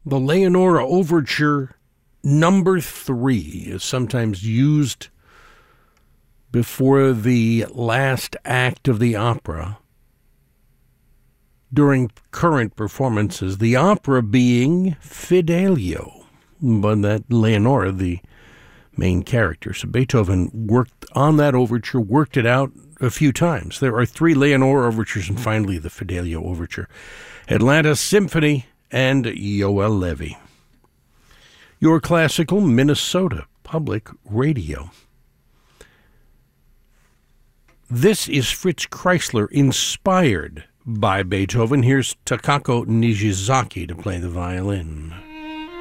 The Leonora Overture number 3 is sometimes used before the last act of the opera during current performances, the opera being Fidelio, but that Leonora, the main character. So Beethoven worked on that overture, worked it out a few times. There are 3 Leonora overtures and finally the Fidelio overture. Atlanta Symphony and Yoel Levy. Your classical Minnesota Public Radio. This is Fritz Kreisler, inspired by Beethoven. Here's Takako Nijizaki to play the violin.